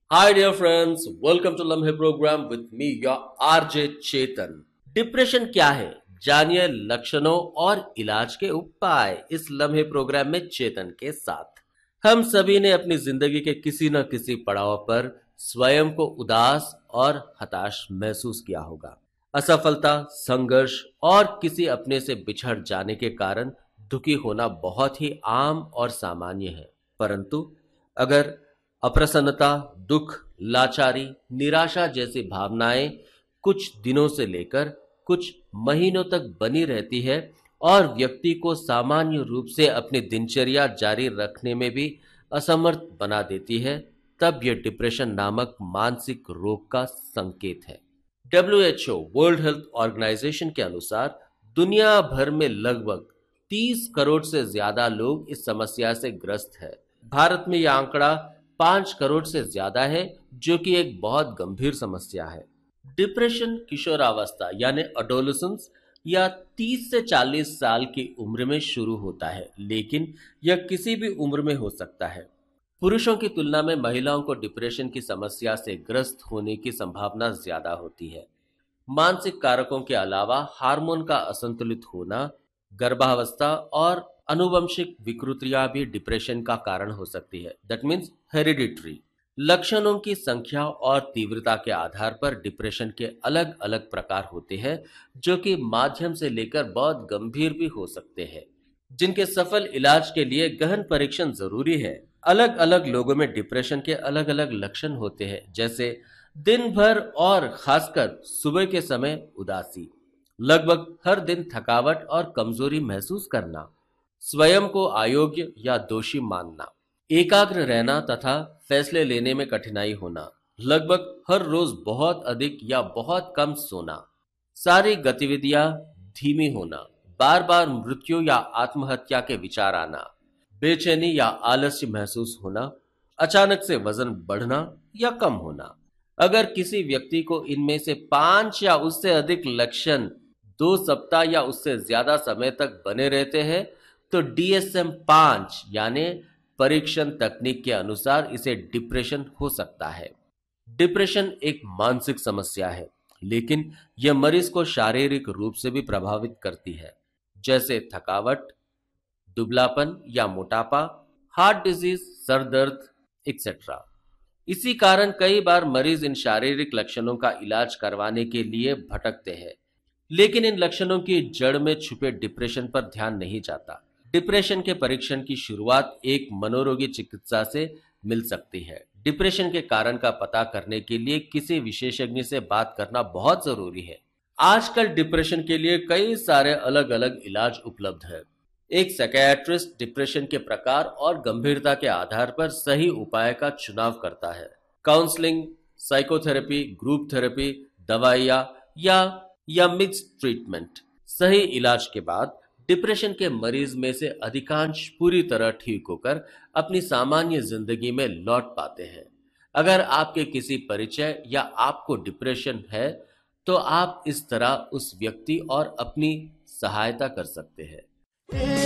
Hi, dear friends. Welcome to लम्हे program with me, your RJ Chetan. Depression क्या है? जानिए लक्षणों और इलाज के उपाय इस लम्हे प्रोग्राम में चेतन के साथ। हम सभी ने अपनी जिंदगी के किसी न किसी पड़ाव पर स्वयं को उदास और हताश महसूस किया होगा। असफलता, संघर्ष और किसी अपने से बिछड़ जाने के कारण दुखी होना बहुत ही आम और सामान्य है। परंतु अगर अप्रसन्नता, दुख, लाचारी, निराशा जैसी भावनाएं कुछ दिनों से लेकर कुछ महीनों तक बनी रहती है और व्यक्ति को सामान्य रूप से अपनी दिनचर्या जारी रखने में भी असमर्थ बना देती है, तब यह डिप्रेशन नामक मानसिक रोग का संकेत है। WHO वर्ल्ड हेल्थ ऑर्गेनाइजेशन के अनुसार दुनिया भर में लगभग 30 करोड़ से ज्यादा लोग इस समस्या से ग्रस्त है। भारत में यह आंकड़ा 5 करोड़ से ज्यादा है, जो कि एक बहुत गंभीर समस्या है। डिप्रेशन किशोरावस्था यानी अडोलेसेंस या 30 से 40 साल की उम्र में शुरू होता है, लेकिन यह किसी भी उम्र में हो सकता है। पुरुषों की तुलना में महिलाओं को डिप्रेशन की समस्या से ग्रस्त होने की संभावना ज्यादा होती है। मानसिक कारकों के अलावा हार्मोन का असंतुलित होना, गर्भावस्था और आनुवंशिक विकृतियां भी डिप्रेशन का कारण हो सकती है। That means hereditary. लक्षणों की संख्या और तीव्रता के आधार पर डिप्रेशन के अलग अलग प्रकार होते हैं, जो कि माध्यम से लेकर बहुत गंभीर भी हो सकते हैं, जिनके सफल इलाज के लिए गहन परीक्षण जरूरी है। अलग अलग लोगों में डिप्रेशन के अलग अलग लक्षण होते हैं, जैसे दिन भर और खासकर सुबह के समय उदासी, लगभग हर दिन थकावट और कमजोरी महसूस करना, स्वयं को अयोग्य या दोषी मानना, एकाग्र रहना तथा फैसले लेने में कठिनाई होना, लगभग हर रोज बहुत अधिक या बहुत कम सोना, सारी गतिविधियां धीमी होना, बार बार मृत्यु या आत्महत्या के विचार आना, बेचैनी या आलस्य महसूस होना, अचानक से वजन बढ़ना या कम होना। अगर किसी व्यक्ति को इनमें से 5 या उससे अधिक लक्षण 2 सप्ताह या उससे ज्यादा समय तक बने रहते हैं, तो DSM-5 यानी परीक्षण तकनीक के अनुसार इसे डिप्रेशन हो सकता है। डिप्रेशन एक मानसिक समस्या है, लेकिन यह मरीज को शारीरिक रूप से भी प्रभावित करती है, जैसे थकावट, दुबलापन या मोटापा, हार्ट डिजीज, सर दर्द, एक्सेट्रा। इसी कारण कई बार मरीज इन शारीरिक लक्षणों का इलाज करवाने के लिए भटकते हैं, लेकिन इन लक्षणों की जड़ में छुपे डिप्रेशन पर ध्यान नहीं जाता। डिप्रेशन के परीक्षण की शुरुआत एक मनोरोगी चिकित्सा से मिल सकती है। डिप्रेशन के कारण का पता करने के लिए किसी विशेषज्ञ से बात करना बहुत जरूरी है। आजकल डिप्रेशन के लिए कई सारे अलग अलग इलाज उपलब्ध है। एक साइकियाट्रिस्ट डिप्रेशन के प्रकार और गंभीरता के आधार पर सही उपाय का चुनाव करता है। काउंसलिंग, साइकोथेरेपी, ग्रुप थेरेपी, दवाइयाँ या मिक्स्ड ट्रीटमेंट। सही इलाज के बाद डिप्रेशन के मरीज में से अधिकांश पूरी तरह ठीक होकर अपनी सामान्य जिंदगी में लौट पाते हैं। अगर आपके किसी परिचय या आपको डिप्रेशन है, तो आप इस तरह उस व्यक्ति और अपनी सहायता कर सकते हैं।